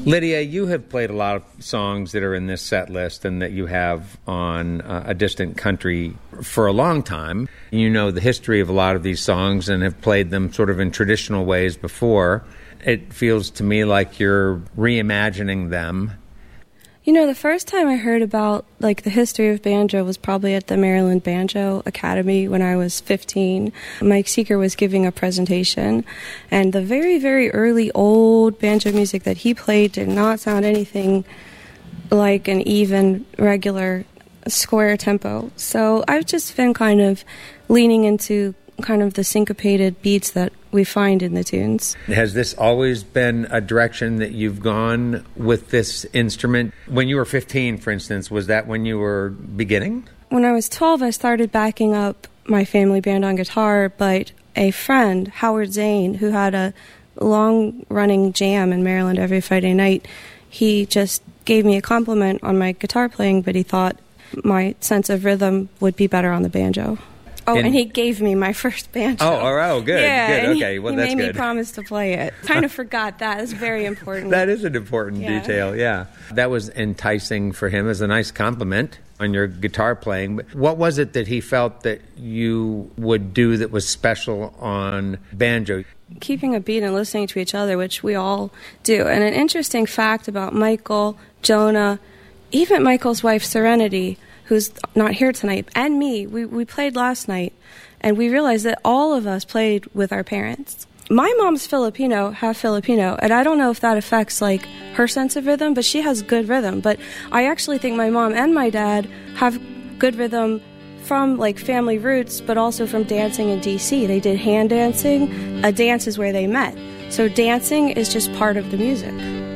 Lydia, you have played a lot of songs that are in this set list and that you have on A Distant Country for a long time. You know the history of a lot of these songs and have played them sort of in traditional ways before. It feels to me like you're reimagining them. You know, the first time I heard about, the history of banjo was probably at the Maryland Banjo Academy when I was 15. Mike Seeger was giving a presentation, and the very, very early old banjo music that he played did not sound anything like an even, regular, square tempo. So I've just been kind of leaning into kind of the syncopated beats that we find in the tunes. Has this always been a direction that you've gone with this instrument? When you were 15, for instance, was that when you were beginning? When I was 12, I started backing up my family band on guitar, but a friend, Howard Zane, who had a long-running jam in Maryland every Friday night, he just gave me a compliment on my guitar playing, but he thought my sense of rhythm would be better on the banjo. Oh, and he gave me my first banjo. Oh, good. Yeah, good. Okay, well, that's good. He made me promise to play it. Kind of forgot that. It's very important. That is an important detail, yeah. That was enticing for him as a nice compliment on your guitar playing. But what was it that he felt that you would do that was special on banjo? Keeping a beat and listening to each other, which we all do. And an interesting fact about Michael, Jonah, even Michael's wife, Serenity, who's not here tonight, and me, we played last night, and we realized that all of us played with our parents. My mom's Filipino, half Filipino, and I don't know if that affects, her sense of rhythm, but she has good rhythm. But I actually think my mom and my dad have good rhythm from, family roots, but also from dancing in D.C. They did hand dancing. A dance is where they met. So dancing is just part of the music.